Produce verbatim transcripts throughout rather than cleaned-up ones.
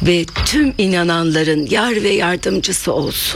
ve tüm inananların yar ve yardımcısı olsun.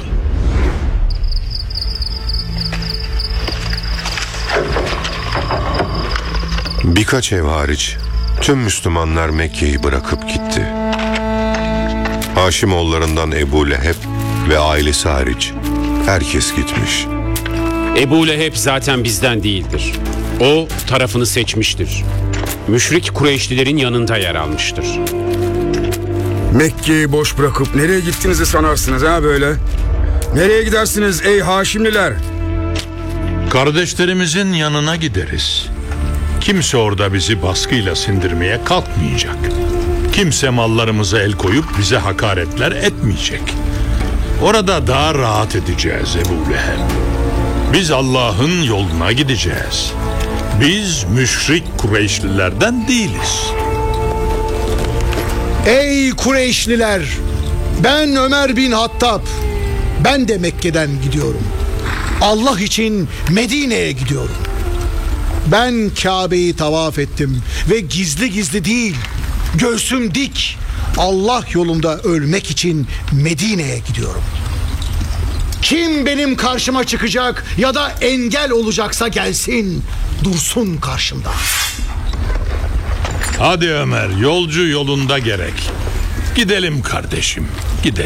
Birkaç ev hariç tüm Müslümanlar Mekke'yi bırakıp gitti. Haşimoğullarından Ebu Leheb ve ailesi hariç herkes gitmiş. Ebu Leheb zaten bizden değildir. O tarafını seçmiştir. Müşrik Kureyşlilerin yanında yer almıştır. Mekke'yi boş bırakıp nereye gittiğinizi sanarsınız ha böyle? Nereye gidersiniz ey Haşimliler? Kardeşlerimizin yanına gideriz. Kimse orada bizi baskıyla sindirmeye kalkmayacak. Kimse mallarımıza el koyup bize hakaretler etmeyecek. Orada daha rahat edeceğiz Ebu Leheb. Biz Allah'ın yoluna gideceğiz. Biz müşrik Kureyşlilerden değiliz. Ey Kureyşliler! Ben Ömer bin Hattab. Ben de Mekke'den gidiyorum. Allah için Medine'ye gidiyorum. Ben Kabe'yi tavaf ettim ve gizli gizli değil, göğsüm dik, Allah yolunda ölmek için Medine'ye gidiyorum. Kim benim karşıma çıkacak ya da engel olacaksa gelsin, dursun karşımda. Hadi Ömer, yolcu yolunda gerek. Gidelim kardeşim, gidelim.